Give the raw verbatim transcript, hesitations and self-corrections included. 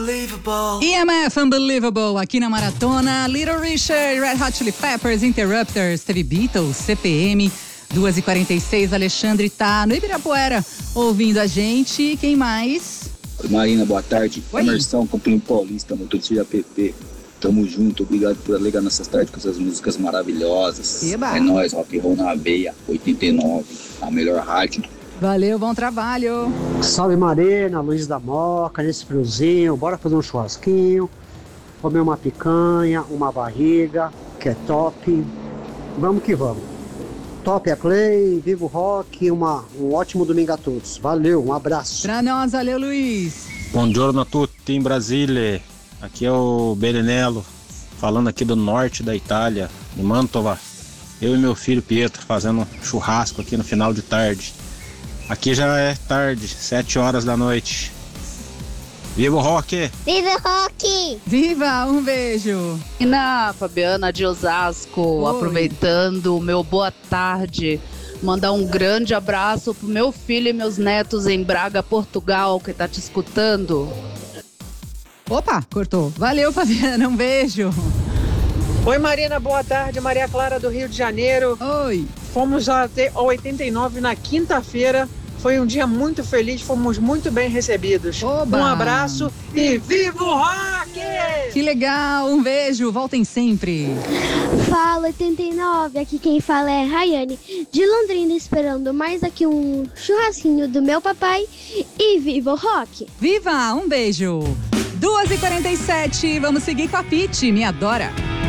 E M F Unbelievable aqui na Maratona. Little Richard, Red Hot Chili Peppers, Interrupters, teve Beatles, C P M. duas e quarenta e seis, Alexandre tá no Ibirapuera ouvindo a gente. Quem mais? Oi, Marina, boa tarde. Oi. Emerson, Campo Paulista, motorista de A P P. Tamo junto, obrigado por alegar nossas tardes com essas músicas maravilhosas. Eba. É nóis, rock and roll na veia, oitenta e nove, a melhor rádio. Valeu, bom trabalho. Salve Marina, Luiz da Moca, nesse friozinho, bora fazer um churrasquinho, comer uma picanha, uma barriga, que é top. Vamos que vamos. Top é Play, vivo rock, uma, um ótimo domingo a todos. Valeu, um abraço. Pra nós, valeu, Luiz. Buongiorno a tutti in Brasile. Aqui é o Berenello, falando aqui do norte da Itália, de Mantova. Eu e meu filho Pietro fazendo churrasco aqui no final de tarde. Aqui já é tarde, sete horas da noite. Viva o rock! Viva o rock! Viva, um beijo. E na Fabiana de Osasco, Oi. aproveitando o meu boa tarde, mandar um grande abraço pro meu filho e meus netos em Braga, Portugal, que tá te escutando. Opa, cortou. Valeu, Fabiana, um beijo. Oi Marina, boa tarde, Maria Clara do Rio de Janeiro. Oi. Fomos até ao oitenta e nove na quinta-feira, foi um dia muito feliz, fomos muito bem recebidos. Oba. Um abraço e viva o rock! Que legal, um beijo, voltem sempre. Fala oitenta e nove, aqui quem fala é Rayane, de Londrina, esperando mais aqui um churrasquinho do meu papai e viva o rock! Viva, um beijo. duas e quarenta e sete, vamos seguir com a Pitty, me adora.